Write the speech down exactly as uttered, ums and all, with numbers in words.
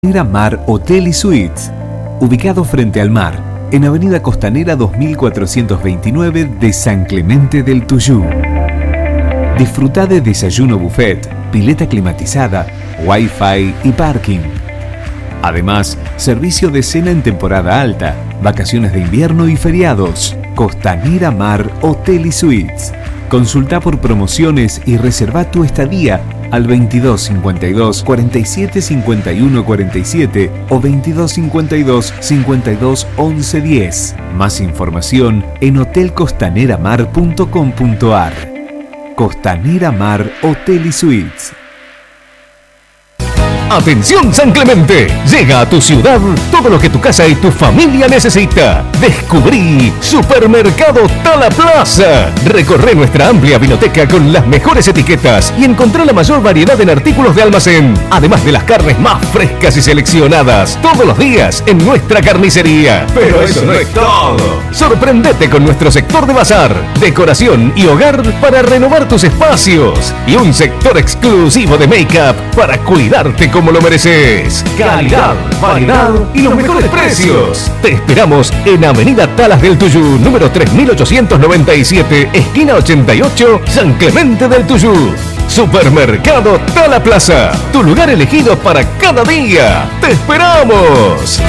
Costanera Mar Hotel y Suites, ubicado frente al mar, en Avenida Costanera dos mil cuatrocientos veintinueve de San Clemente del Tuyú. Disfruta de desayuno buffet, pileta climatizada, wifi y parking. Además, servicio de cena en temporada alta, vacaciones de invierno y feriados. Costanera Mar Hotel y Suites. Consulta por promociones y reserva tu estadía al veintidós cincuenta y dos cuarenta y siete cincuenta y uno cuarenta y siete o veintidós cincuenta y dos cincuenta y dos once diez. Más información en hotel costanera mar punto com punto ar. Costanera Mar Hotel y Suites. ¡Atención San Clemente! Llega a tu ciudad todo lo que tu casa y tu familia necesita. Descubrí Supermercado Tala Plaza. Recorre nuestra amplia vinoteca con las mejores etiquetas y encontrá la mayor variedad en artículos de almacén, además de las carnes más frescas y seleccionadas todos los días en nuestra carnicería. Pero eso no es todo. Sorprendete con nuestro sector de bazar, decoración y hogar para renovar tus espacios y un sector exclusivo de make-up para cuidarte como como lo mereces. Calidad, variedad y los mejores precios. Te esperamos en Avenida Talas del Tuyú, número tres mil ochocientos noventa y siete, esquina ochenta y ocho, San Clemente del Tuyú. Supermercado Tala Plaza, tu lugar elegido para cada día. ¡Te esperamos!